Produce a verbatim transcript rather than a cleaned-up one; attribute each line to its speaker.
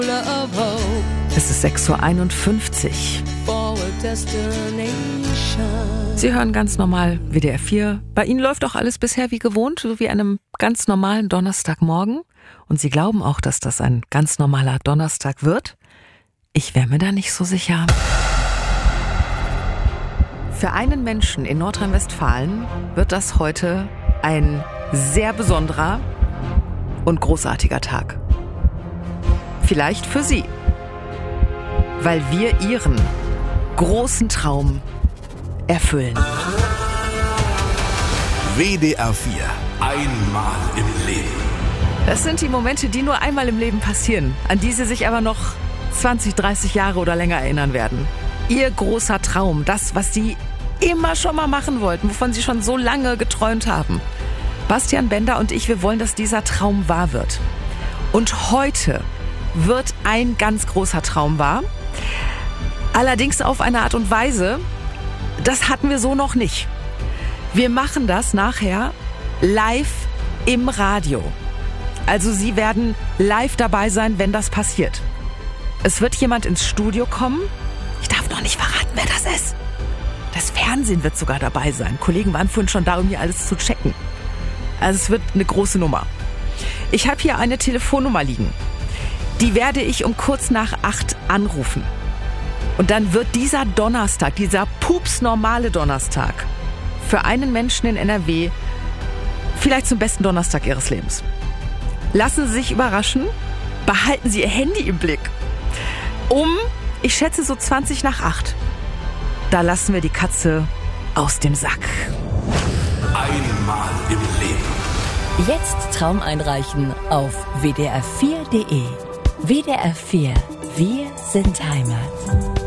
Speaker 1: Es ist sechs Uhr einundfünfzig. Sie hören ganz normal W D R vier. Bei Ihnen läuft auch alles bisher wie gewohnt, so wie an einem ganz normalen Donnerstagmorgen. Und Sie glauben auch, dass das ein ganz normaler Donnerstag wird? Ich wäre mir da nicht so sicher. Für einen Menschen in Nordrhein-Westfalen wird das heute ein sehr besonderer und großartiger Tag. Vielleicht für Sie, weil wir Ihren großen Traum erfüllen.
Speaker 2: W D R vier. Einmal im Leben.
Speaker 1: Das sind die Momente, die nur einmal im Leben passieren, an die Sie sich aber noch zwanzig, dreißig Jahre oder länger erinnern werden. Ihr großer Traum, das, was Sie immer schon mal machen wollten, wovon Sie schon so lange geträumt haben. Bastian Bender und ich, wir wollen, dass dieser Traum wahr wird. Und heute wird ein ganz großer Traum wahr. Allerdings auf eine Art und Weise, das hatten wir so noch nicht. Wir machen das nachher live im Radio. Also Sie werden live dabei sein, wenn das passiert. Es wird jemand ins Studio kommen. Ich darf noch nicht verraten, wer das ist. Das Fernsehen wird sogar dabei sein. Kollegen waren vorhin schon da, um hier alles zu checken. Also es wird eine große Nummer. Ich habe hier eine Telefonnummer liegen. Die werde ich um kurz nach acht anrufen. Und dann wird dieser Donnerstag, dieser pupsnormale Donnerstag, für einen Menschen in N R W vielleicht zum besten Donnerstag Ihres Lebens. Lassen Sie sich überraschen. Behalten Sie Ihr Handy im Blick. Um, ich schätze so zwanzig nach acht. Da lassen wir die Katze aus dem Sack.
Speaker 2: Einmal im Leben.
Speaker 3: Jetzt Traum einreichen auf w d r vier punkt d e. W D R vier. Wir sind Heimat.